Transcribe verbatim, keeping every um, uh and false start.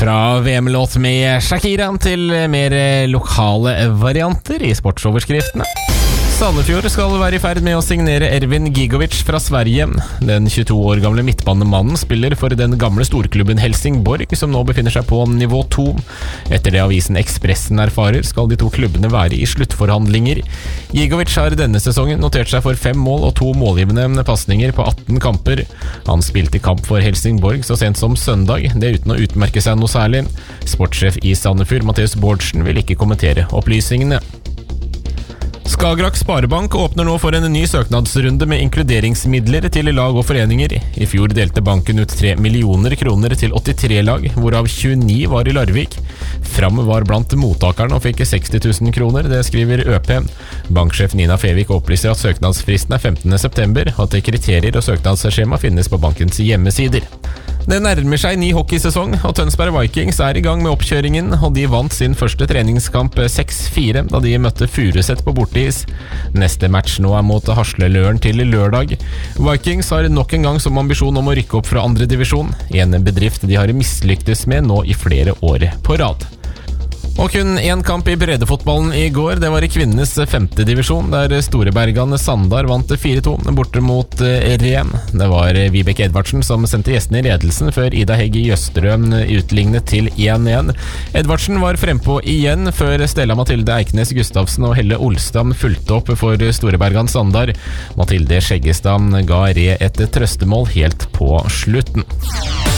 Fra V M-låt med Shakira til mer lokale varianter i sportsoverskriftene. Sandefjord skal være i ferd med å signere Ervin Gigovic fra Sverige. Den tjueto år gamle midtbanemannen spiller for den gamle storklubben Helsingborg, som nå befinner seg på nivå to. Etter det avisen Expressen erfarer, skal de to klubbene være i sluttforhandlinger. Gigovic har denne sesongen notert seg for fem mål og to målgivende pasninger på atten kamper. Han spilte kamp for Helsingborg så sent som søndag, det uten å utmerke seg noe særlig. Sportssjef i Sandefjord, Mathias Bårdsen, vil ikke kommentere opplysningene. Skagerrak Sparebank åpner nå for en ny søknadsrunde med inkluderingsmidler til lag og foreninger. I fjor delte banken ut tre millioner kroner til åttitre lag, hvorav tjueni var i Larvik. Fram var blant mottakerne og fikk seksti tusen kroner, det skriver Ø P. Banksjef Nina Fevik opplyser at søknadsfristen er femtende september, og at kriterier og søknadsskjema finnes på bankens hjemmesider. Det nærmer seg ny hockeysesong, og Tønsberg Vikings er i gang med oppkjøringen, og de vant sin første treningskamp seks fire da de møtte Furuset på borteis. Neste match nå er mot Hasleløren til lørdag. Vikings har nok en gang som ambisjon om å rykke opp fra andre divisjon, en bedrift de har mislyktes med nå i flere år på rad. Og kun én kamp i breddefotballen i går, det var i kvinnenes femte divisjon, der Storebergan Sandar vant fire to borte mot Ren. Det var Vibeke Edvardsen som sendte gjestene i ledelsen før Ida Hegge Jøstrøm utlignet til én én. Edvardsen var frempå igjen før Stella Mathilde Eiknes Gustavsen og Helle Olstam fulgte opp for Storebergan Sandar. Mathilde Skjeggestam ga Re et trøstemål helt på slutten.